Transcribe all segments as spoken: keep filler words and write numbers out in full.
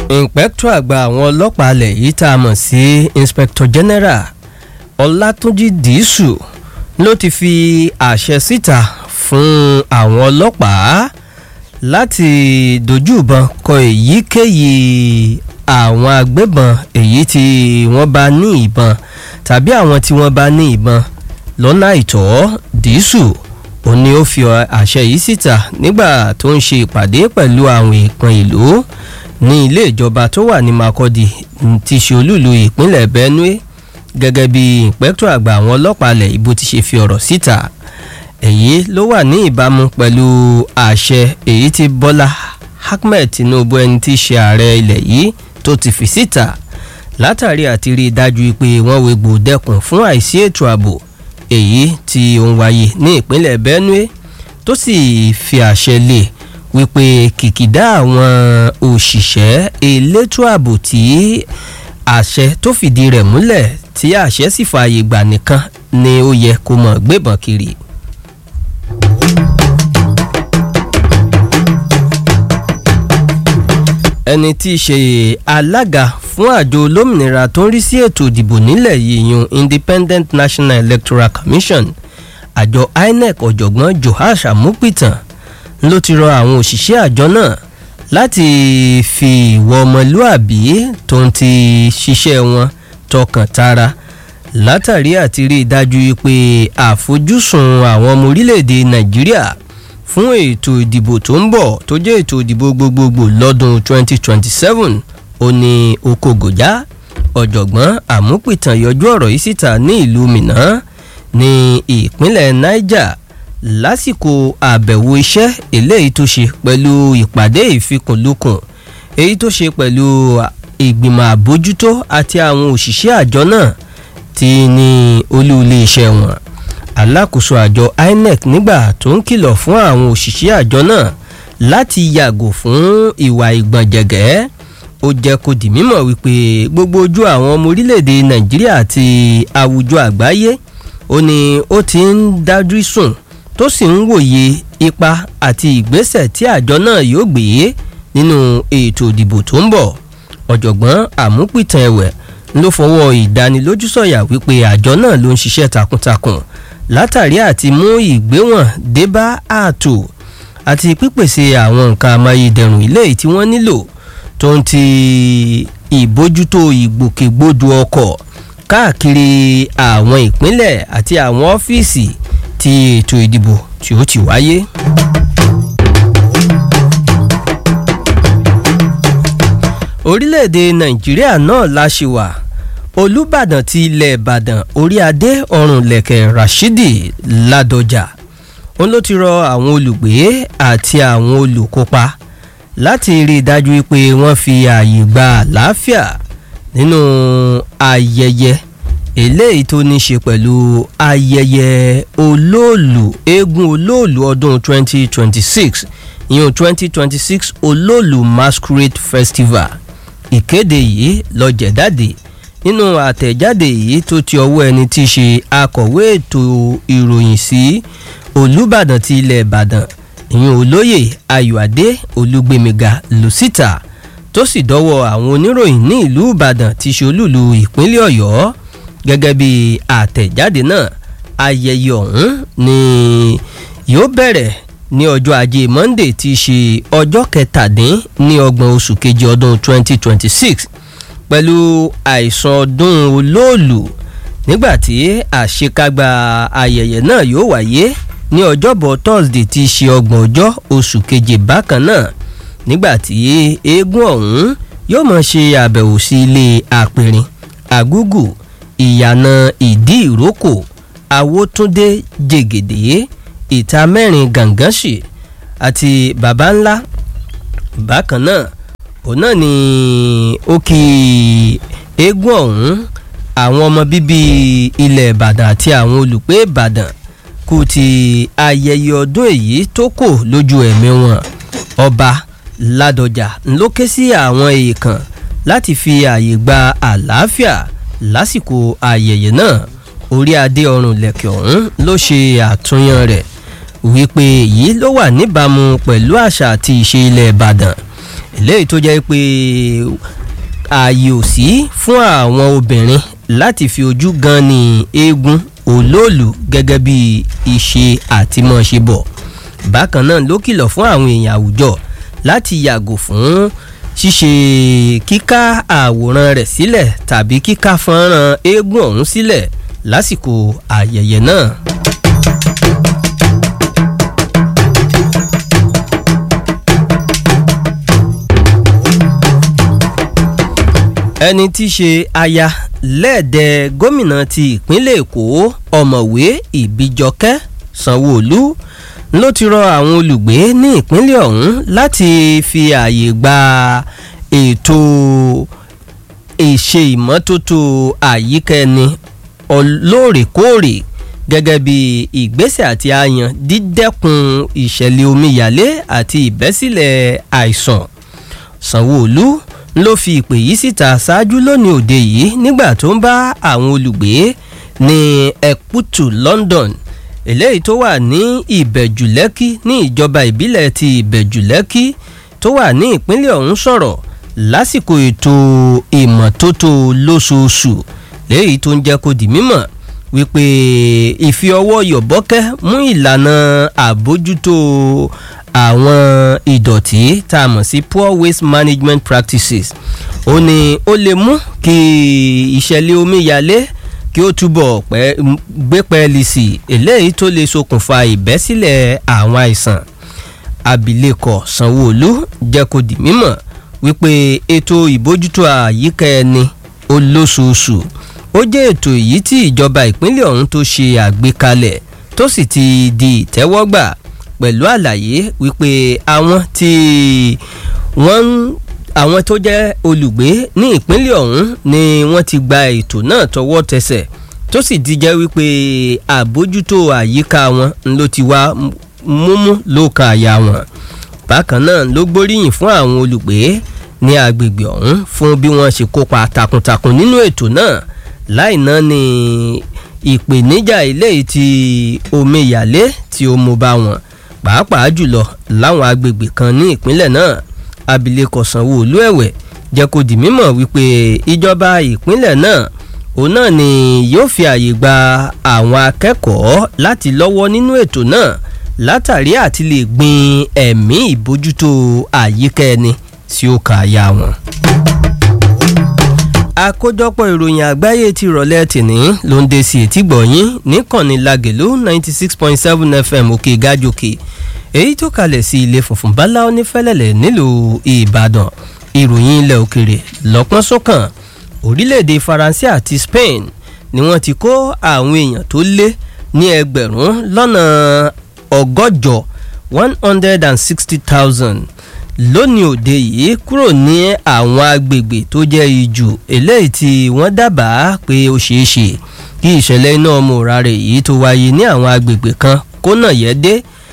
Inspector àgbà àwọn ọlọ́pàá alẹ̀ yìí tá a mọ̀ sí Inspector General Ọlátúnjí Dìísù ló ti fi àṣẹ síta fún àwọn ọlọ́pàá láti dojú ìbọn kọ èyíkéyìí àwọn agbébọn èyí tí wọ́n bá ní ìbọn tàbí àwọn tí wọ́n bá ní ìbọn lọ́nà àìtọ́. Dìísù ó ní ó fi àṣẹ yìí síta nígbà tó ń ṣe ìpàdé pẹ̀lú àwọn ìkan ìlú ní ilé ìjọba tó wà ní Makurdi tí ṣe olúìlú ìpínlẹ̀ Benue gẹ́gẹ́ bí ìǹpẹ́kítọ̀ àgbà àwọn ọlọ́pàá ilẹ̀ Ìbò ti ṣe fi ọ̀rọ̀ síta. Èyí ló wà ní ìbámu pẹ̀lú àṣẹ èyí tí Bọ́lá Ahmed Tinubu ẹni tí ṣe ààrẹ ilẹ̀ yìí tó ti fi síta látàrí àti rí i dájú pé wọ́n wégbò dẹ́kun fún àìsí ètò ààbò èyí tí ó ń wáyé ní ìpínlẹ̀ Benue tó sì fi àṣẹ lé wípé kìkìdá àwọn òṣìṣẹ́ elétò ààbò tí àṣẹ tó fìdí rẹ̀ múlẹ̀ tí àṣẹ sì fààyè gbà nìkan ni ó yẹ kó mọ̀ gbébọn kiri. ẹni tí í ṣe alága fún àjọ olómìnira tó ń rí sí ètò ìdìbò nílẹ̀ yìí yun Independent National Electoral Commission àjọ I N E C ọ̀jọ̀gbọ́n Joash Amupitan ló ti rọ àwọn òṣìṣẹ́ àjọ náà láti fi ìwọ ọmọlúàbí tó ń ti ṣiṣẹ́ wọn tọkàn tara látàrí àti rí i dájú pé àfojúsùn àwọn ọmọ orílẹ̀-èdè Nàìjíríà fún ètò ìdìbò tó ń bọ̀ tó jẹ́ ètò ìdìbò gbogbogbò lọ́dún twenty twenty-seven ó ní okògòjá. ọ̀jọ̀gbọ́n Àmúpìtàn yọjú ọ̀rọ̀ yìí síta ní ìlú Minna ní ìpínlẹ̀ Niger lásìkò àbẹ̀wò iṣẹ́ eléyìí tó ṣe pẹ̀lú ìpàdé ìfikùnlukùn èyí tó ṣe pẹ̀lú ìgbìmọ̀ àbójútó àti àwọn òṣìṣẹ́ àjọ náà tí ní olú iléeṣẹ́ wọn. Alákòóso àjọ I N E C nígbà tó ń kìlọ̀ fún àwọn òṣìṣẹ́ àjọ náà láti yàgò fún ìwà ìgbọ̀njẹ̀gẹ́ ó jẹ́ kó di mímọ̀ wípé gbogbo ojú àwọn ọmọ orílẹ̀-èdè Nàìjíríà àti àwùjọ àgbáyé ó ní ó ti ń dájú sùn tó sì ń wòye ipa àti ìgbésẹ̀ tí àjọ náà yóò gbé nínú ètò ìdìbò tó ń bọ̀. Ọ̀jọ̀gbọ́n Àmúpìtàn ẹ̀wẹ̀ ló fọwọ́ ìdánilójú sọ̀yà wípé àjọ náà ló ń ṣiṣẹ́ takuntakun látàrí àti mú ìgbéwọ̀n débá ààtò àti pípèsè àwọn nǹkan amáyédẹrùn ilé tí wọ́n nílò tó ń ti ìbójútó ìgbòkègbodò ọkọ̀ káàkiri àwọn ìpínlẹ̀ àti àwọn ọ́fíìsì tí ètò ìdìbò tí ó ti wáyé. Orílẹ̀-èdè Nàìjíríà náà la ṣe wà. Olúbàdàn ti ilẹ̀ Ìbàdàn orí adé ọ̀run lẹ̀kẹ̀ Rashidi Ládọjà òun ló ti rọ àwọn olùgbé àti àwọn olùkópa láti rí i dájú pé wọ́n fi ààyè gba àlàáfíà nínú ayẹyẹ eléyìí tó ní ṣe pẹ̀lú ayẹyẹ olóòlù eégún olóòlù ọdún twenty twenty-six ìyẹn twenty twenty-six olóòlù Masquerade Festival. Ìkéde yìí ló jẹ́ jáde nínú àtẹ̀jáde yìí tó ti ọwọ́ ẹni tí í ṣe akọ̀wé ètò ìròyìn sí Olúbàdàn ti ilẹ̀ Ìbàdàn ìyẹn olóyè Ayọ̀adé Olúgbémiga Lùsítà tó sì dọ́wọ́ àwọn oníròyìn ní ìlú Ìbàdàn tí ṣe olúùlú ìpínlẹ̀ Ọ̀yọ́. Gẹ́gẹ́ bí àtẹ̀jáde náà ayẹyẹ ọ̀hún ni yóò bẹ̀rẹ̀ ní ọjọ́ ajé Monday tí í ṣe ọjọ́ kẹtàdín ní ọgbọ̀n oṣù kejì ọdún twenty twenty-six pẹ̀lú àìsàn ọdún olóòlù nígbàtí àṣekágbá ayẹyẹ náà yóò wáyé ní ọjọ́bọ̀ Thursday tí í ṣe ọgbọ̀n ọjọ́ oṣù keje bákan náà nígbàtí eégún ọ̀hún yóò máa ṣe àbẹ̀wò sí ilé àpèrìn àgúgù ìyànà ìdí ìrókò Awótúndé Jègèdè ìta mẹ́rin Gàngánṣì àti baba ńlá bákan náà òun náà ni ó kí eégún ọ̀hún àwọn ọmọ bíbí ilẹ̀ Ìbàdàn àti àwọn olùgbé Ìbàdàn kú ti ayẹyẹ ọdún èyí tó kò lójú ẹ̀mí wọn. Ọba Ládọjà ló ké sí àwọn èèkàn láti fi ààyè gba àlàáfíà lásìkò ayẹyẹ náà. Orí adé ọ̀run lẹ̀kẹ̀ ọ̀hún ló ṣe àtúnyàn rẹ̀ wípé èyí ló wà níbàámu pẹ̀lú àṣà àti ìṣe ilẹ̀ Ìbàdàn eléyìí tó jẹ́ pé ààyè ò sí fún àwọn obìnrin láti fi ojú gan ni eégún olóòlù gẹ́gẹ́ bí ìṣe àtìmọ̀ṣebọ̀. Bákan náà ló kìlọ̀ fún àwọn èèyàn àwùjọ láti yàgò fún ṣíṣe kíká àwòrán rẹ̀ sílẹ̀ tàbí kíká fọ́nrán eégún ọ̀hún sílẹ̀ lásìkò ayẹyẹ náà. ẹni tí í ṣe aya lẹ́ẹ̀dẹ̀ gómìnà ti ìpínlẹ̀ Èkó ọ̀mọ̀wé Ìbíjọkẹ́ Sanwó-Olú ló ti rọ àwọn olùgbé ní ìpínlẹ̀ ọ̀hún láti fi ààyè gba ètò ìṣe ìmọ́tótó àyíká ẹni lóòrèkóòrè gẹ́gẹ́ bí ìgbésẹ̀ àti àyàn dídẹ́kun ìṣẹ̀lẹ̀ omíyalé àti ìbẹ́sílẹ̀ àìsàn. Sanwó-Olú ló fi ìpè yìí síta ṣáájú lónìí òde yìí nígbà tó ń bá àwọn olùgbé ní Ẹ̀pútù London eléyìí tó wà ní Ìbẹ̀jú-Lẹ́kì ní ìjọba ìbílẹ̀ ti Ìbẹ̀jú-Lẹ́kì tó wà ní ìpínlẹ̀ ọ̀hún sọ̀rọ̀ lásìkò ètò ìmọ́tótó lóṣooṣù léyìí tó ń jẹ́ kó di mímọ̀ wípé ìfi ọwọ́ yọ̀bọ́kẹ́ mú ìlànà àbójútó àwọn ìdọ̀tí tá a mọ̀ sí poor waste management practices ó ní ó lè mú kí ìṣẹ̀lẹ̀ omíyalé kí ó túbọ̀ gbé pẹ́ẹ́lí sí eléyìí tó lè ṣokùnfà ìbẹ́sílẹ̀ àwọn àìsàn. Abilékọ Sanwó-Olú jẹ́ kó di mímọ̀ wípé ètò ìbójútó àyíká ẹni olóṣooṣù ó jẹ́ ètò èyí tí ìjọba ìpínlẹ̀ ọ̀hún tó ṣe àgbékalẹ̀ tó sì ti di ìtẹ́wọ́gbà pẹ̀lú àlàyé wípé àwọn tí wọ́n àwọn tó jẹ́ olùgbé ní ìpínlẹ̀ ọ̀hún ni wọ́n ti gba ètò náà tọwọ́ tẹsẹ̀ tó sì ti jẹ́ wípé àbójútó àyíká wọn ló ti wá múmú lóka àyà wọn. Bákan náà ló gbóríyìn fún àwọn olùgbé ní agbègbè ọ̀hún fún bí wọ́n ṣe kópa takuntakun nínú ètò náà láì náà ní ìpèníjà eléyìí tí omíyalé tí ó mú bá wọn pàápàá jùlọ láwọn agbègbè kan ní ìpínlẹ̀ náà. Abilékọ Sanwó-Olú ẹ̀wẹ̀ jẹ́ kó di mímọ̀ wípé ìjọba ìpínlẹ̀ náà òun náà ni yóò fi àyè gba àwọn akẹ́kọ̀ọ́ láti lọ́wọ́ nínú ètò náà látàrí àti lè gbin ẹ̀mí ìbójútó àyíká ẹni tí ó kà ya wọn. Àkójọpọ̀ ìròyìn àgbáyé ti rọ̀lẹ́ tìní ló ń dé sí etí gbọ̀nyín níkànnì Lágẹ̀lú ninety six point seven F M òkè gájòkè èyí tó kalẹ̀ sí ilé funfun báláú ní Fẹ́lẹ́lẹ̀ nílùú Ìbàdàn. Ìròyìn ilẹ̀ òkèrè lọ́pọ́n sọ́kàn orílẹ̀-èdè Faransé àti Spain ni wọ́n ti kó àwọn èèyàn tó lé ní ẹgbẹ̀rún lọ́nà ọgọ́jọ one hundred and sixty thousand lónìí òde yìí kúrò ní àwọn agbègbè tó jẹ́ ijù eléyìí tí wọ́n dábàá pé ó ṣeé ṣe kí ìṣẹ̀lẹ̀ iná ọmọ òrarè yìí tó wáyé ní àwọn agbègbè kan kó náà yẹ dé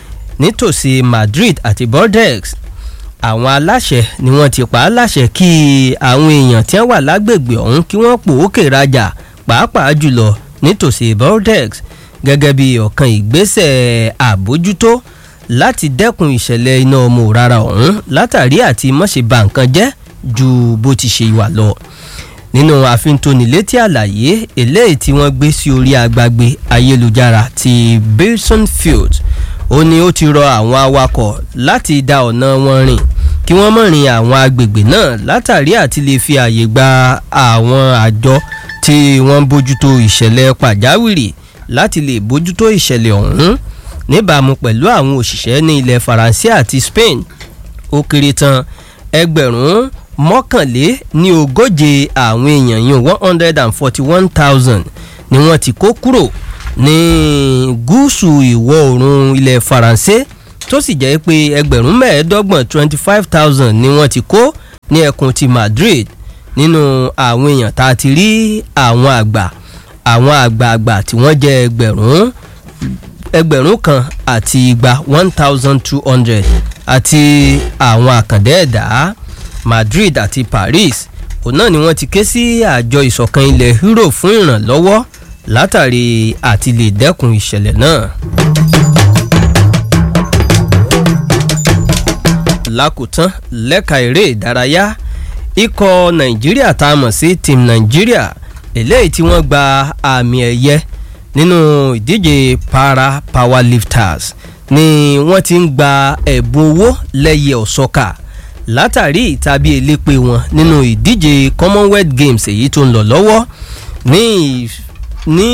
nítòsí Madrid àti Bordeaux. Àwọn aláṣẹ ni wọ́n ti pa á láṣẹ kí àwọn èèyàn tí wọ́n wà lágbègbè ọ̀hún kí wọ́n pòókè rajà pàápàá jùlọ nítòsí Bordeaux gẹ́gẹ́ bí ọ̀kan ìgbésẹ̀ àbójútó láti dẹ́kun ìṣẹ̀lẹ̀ iná ọmọ òrara ọ̀hún látàrí àti mọ́ṣe ba nǹkan jẹ́ ju bó ti ṣe wà lọ. Nínú àfintónilétí àlàyé eléyìí tí wọ́n gbé sí orí agbágbé ayélujára ti Bilson Field ó ní ó ti rọ àwọn awakọ̀ láti dá ọ̀nà wọn rìn kí wọ́n má rin àwọn agbègbè náà látàrí àti lè fi àyè gba àwọn àjọ tí wọ́n bójútó ìṣẹ̀lẹ̀ pàjáwìrì láti lè bójútó ìṣẹ̀lẹ̀ ọ̀hún níbàámu pẹ̀lú àwọn òṣìṣẹ́ ní ilẹ̀ Faransé àti Spain. Ó kéré tán ẹgbẹ̀rún mọ́kànlé ní ogóje àwọn èèyàn yìí one hundred and forty one thousand ni wọ́n ti kó kúrò ní gúúsù ìwọ̀ oòrùn ilẹ̀ Faransé tó sì jẹ́ pé ẹgbẹ̀rún mẹ́ẹ̀ẹ́dọ́gbọ̀n twenty five thousand ni wọ́n ti kó ní ẹkùn ti Madrid. Nínú àwọn èèyàn tá a ti rí àwọn àgbà àwọn àgbààgbà tí wọ́n jẹ́ ẹgbẹ̀rún ẹgbẹ̀rún kan àti igba one thousand two hundred àti àwọn àkàndá ẹ̀dá. Madrid àti Paris òun náà ni wọ́n ti ké sí àjọ ìṣọ̀kan ilẹ̀ Europe fún ìrànlọ́wọ́ látàrí àti lè dẹ́kun ìṣẹ̀lẹ̀ náà. lákòótán lẹ́ka eré ìdárayá ikọ̀ nàìjíríà tá a mọ̀ sí team nàìjíríà eléyìí tí wọ́n gba àmì ẹ̀yẹ nínú ìdíje para powerlifters ni wọ́n ti ń gba ẹ̀bùn owó lẹ́yẹ ọ̀sọ́kà látàrí ìtàbí elépe wọn nínú ìdíje commonwealth games èyí tó ń lọ lọ́wọ́ ní ní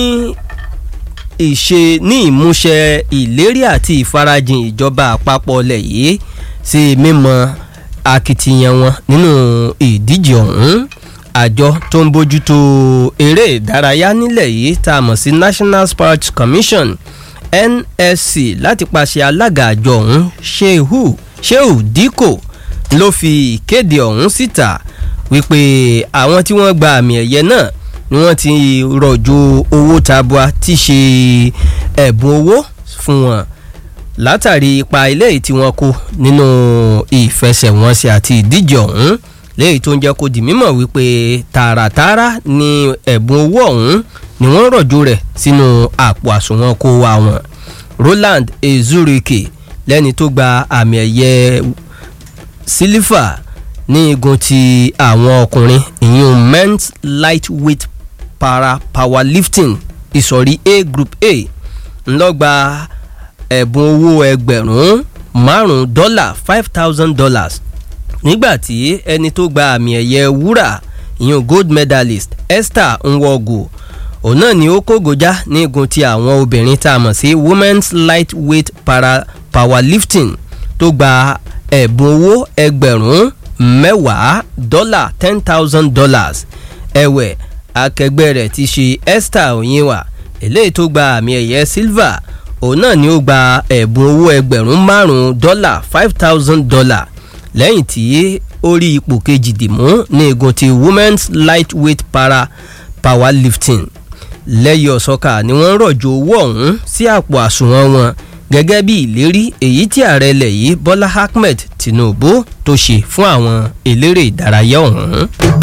ìṣe ní ìmúṣẹ ìlérí àti ìfarajìn ìjọba àpapọ̀ ilẹ̀ yìí sí mímọ akitiyan wọn nínú ìdíje ọ̀hún àjọ tó ń bójútó eré ìdárayá nílẹ̀ yìí tá a mọ̀ sí National Sports Commission N S C láti pàṣẹ alága àjọ ọ̀hún Shehu Shehu Diko ló fi ìkéde ọ̀hún síta wípé àwọn tí wọ́n gba àmì ẹ̀yẹ náà ni wọ́n ti rọ̀jò owó tabua tí ṣe ẹ̀bùn owó fún wọn látàrí ipa eléyìí tí wọ́n kó nínú ìfẹsẹ̀wọnsẹ̀ àti ìdíje ọ̀hún léyìí tó ń jẹ́ kó di mímọ̀ wípé tààràtààrà ni ẹ̀bùn owó ọ̀hún ni wọ́n rọ̀jò rẹ̀ sínú àpò àsùnwọ̀n kó wa wọn. Roland Ezurike lẹ́ni tó gba àmì ẹ̀yẹ sílífà ní igun ti àwọn ọkùnrin ìyún men's lightweight para powerlifting ìsọ̀rí A group A ńlọ́gba ẹ̀bùn owó ẹgbẹ̀rún márùn-ún dọ́là five thousand dollars nígbàtí ẹni tó gba àmì ẹ̀yẹ wúrà ìyún gold medalist Esther Nwogu òun náà ni ó kógojá ní igun ti àwọn obìnrin tá a mọ̀ sí women's lightweight para powerlifting tó gba ẹ̀bùn owó ẹgbẹ̀rún mẹ́wàá dọ́là ten thousand dollars ẹ̀wẹ̀ akẹgbẹ́ rẹ̀ ti ṣe Esther Onyewa eléyìí tó gba àmì ẹ̀yẹ silver òun náà ni ó gba ẹ̀bùn owó ẹgbẹ̀rún márùn-ún dọ́là five thousand dollars lẹ́yìn tí ó rí ipò kejì dìmú ní igun ti women's lightweight para powerlifting lẹ́yìn ọ̀sọ́kà ni wọ́n rọ̀jò owó ọ̀hún sí àpò àsùnwọ̀n wọn gẹ́gẹ́ bí ìlérí èyí tí ààrẹ ilẹ̀ yìí Bọ́lá Ahmed Tinubu tó ṣe fún àwọn eléré ìdárayá ọ̀hún.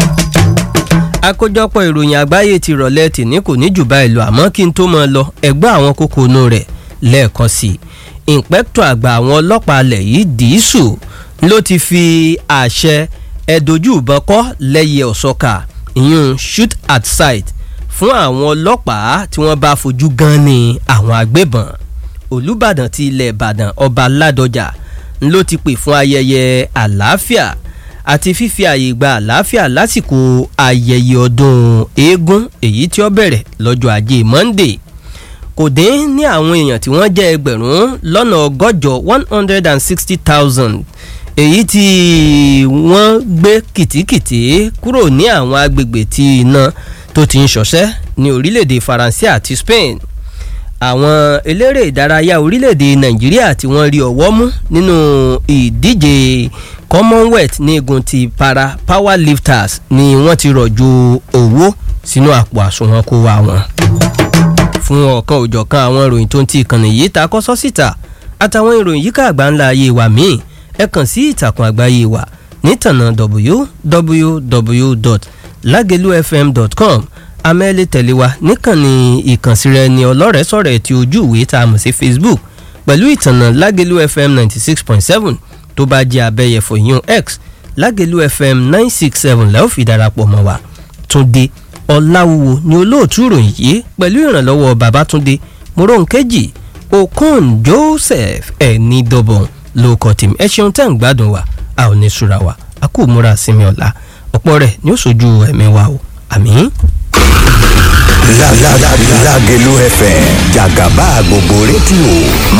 àkójọpọ̀ ìròyìn àgbáyé ti rọ̀lẹ́ tìní kò ní jù báyìí lọ àmọ́ kí n tó máa lọ ẹgbẹ́ àwọn kókó inú rẹ̀ lẹ́ẹ̀kan sí i. ìǹpẹ́kítọ̀ àgbà àwọn ọlọ́pàá ilẹ̀ yìí Dìísù ló ti fi àṣẹ ẹ̀dójú ìbọn kọ́ lẹ́yẹ ọ̀sọ́kà ìyún shoot at sight fún àwọn ọlọ́pàá tí wọ́n bá fojú gan ni àwọn agbébọn. Olúbàdàn ti ilẹ̀ Ìbàdàn ọba Ládọjà ló ti pè fún ayẹyẹ àlàáfíà àti fífi àyè gba àlàáfíà lásìkò ayẹyẹ ọdún eégún èyí tí ó bẹ̀rẹ̀ lọ́jọ́ ajé Monday. Kò dín ní àwọn èèyàn tí wọ́n jẹ́ ẹgbẹ̀rún lọ́nà ọgọ́jọ one hundred and sixty thousand èyí tí wọ́n gbé kìtìkìtì kúrò ní àwọn agbègbè tí iná tó ti ń ṣọṣẹ́ ní orílẹ̀-èdè Faransé àti Spain. Àwọn eléré ìdárayá orílẹ̀-èdè Nàìjíríà tí wọ́n rí ọwọ́ mú nínú ìdíje Commonwealth ní igun ti para powerlifters ni wọ́n ti rọ̀jò owó sínú àpò àsùnwọ̀n kó wa wọn. Fún ọ̀kan òjọ̀kan àwọn ìròyìn tó ń ti ìkànnì yìí ta kọ́sọ́ síta àtàwọn ìròyìn yíká àgbáńlá ayé wa míì ẹ kàn sí ìtàkùn àgbáyé wa nítànà w w w dot lagelu f m dot com amẹ́lẹ́ tẹ̀lé wa níkànnì ìkànsíra ẹni ọlọ́rẹ̀ẹ́sọ̀rẹ̀ tí ojú ìwé tá a mọ̀ sí Facebook pẹ̀lú ìtànà Lagelu F M ninety six point seven tó bá jẹ́ abẹ́yẹfò yún X Lagelu F M nine six seven lẹ́ọ̀ fi darapọ̀ mọ́ wa. Túndé Ọláwúwo ni olóòtú ìròyìn yìí pẹ̀lú ìrànlọ́wọ́ Babátúndé Moronkeji Okon Joseph ẹni dọ́bọ̀n lóòkọ̀ tìmí ẹ ṣeun tẹ́ ń gbádùn wa a ò ní sùúrà wa a kò múra sinmi ọ̀la ọ̀pọ̀ rẹ̀ ni ó sojú ẹ̀mí wa o àmín. Lagelu F M jàgàbá gbogbo rédíò.